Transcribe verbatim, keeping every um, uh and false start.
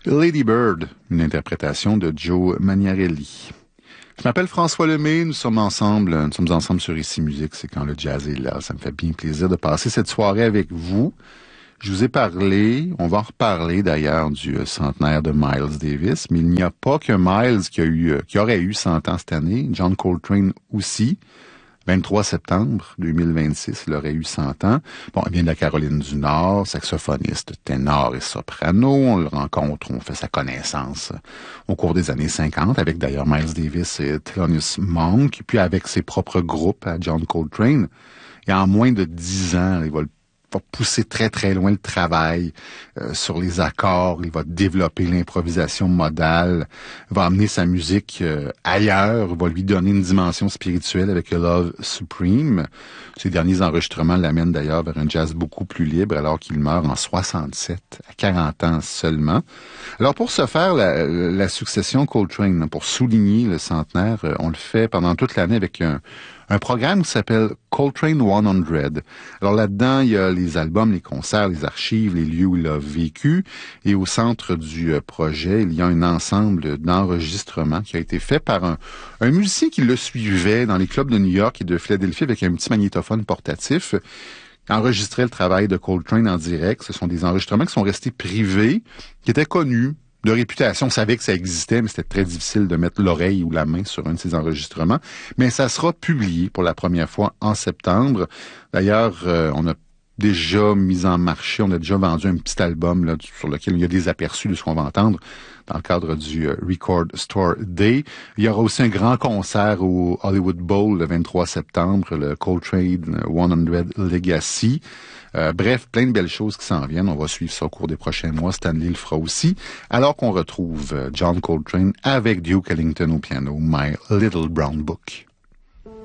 Lady Bird, une interprétation de Joe Maniarelli. Je m'appelle François Lemay, nous sommes ensemble, nous sommes ensemble sur Ici Musique, c'est quand le jazz est là. Ça me fait bien plaisir de passer cette soirée avec vous. Je vous ai parlé, on va en reparler d'ailleurs du centenaire de Miles Davis, mais il n'y a pas que Miles qui a eu, qui aurait eu cent ans cette année, John Coltrane aussi. vingt-trois septembre deux mille vingt-six, il aurait eu cent ans. Bon, il vient de la Caroline du Nord, saxophoniste, ténor et soprano. On le rencontre, on fait sa connaissance au cours des années cinquante, avec d'ailleurs Miles Davis et Thelonious Monk, puis avec ses propres groupes à John Coltrane. Et en moins de dix ans, il va le va pousser très très loin le travail euh, sur les accords, il va développer l'improvisation modale, va amener sa musique euh, ailleurs, va lui donner une dimension spirituelle avec A Love Supreme. Ces derniers enregistrements l'amènent d'ailleurs vers un jazz beaucoup plus libre alors qu'il meurt en soixante-sept, à quarante ans seulement. Alors pour ce faire, la, la succession Coltrane, pour souligner le centenaire, on le fait pendant toute l'année avec un un programme qui s'appelle Coltrane cent. Alors là-dedans, il y a les albums, les concerts, les archives, les lieux où il a vécu. Et au centre du projet, il y a un ensemble d'enregistrements qui a été fait par un, un musicien qui le suivait dans les clubs de New York et de Philadelphie avec un petit magnétophone portatif. Enregistrait le travail de Coltrane en direct. Ce sont des enregistrements qui sont restés privés, qui étaient connus, de réputation. On savait que ça existait, mais c'était très difficile de mettre l'oreille ou la main sur un de ces enregistrements. Mais ça sera publié pour la première fois en septembre. D'ailleurs, euh, on a déjà mis en marché, on a déjà vendu un petit album là, sur lequel il y a des aperçus de ce qu'on va entendre dans le cadre du euh, Record Store Day. Il y aura aussi un grand concert au Hollywood Bowl le vingt-trois septembre, le Coltrane cent Legacy. Euh, bref, plein de belles choses qui s'en viennent. On va suivre ça au cours des prochains mois. Stanley le fera aussi. Alors qu'on retrouve John Coltrane avec Duke Ellington au piano, My Little Brown Book.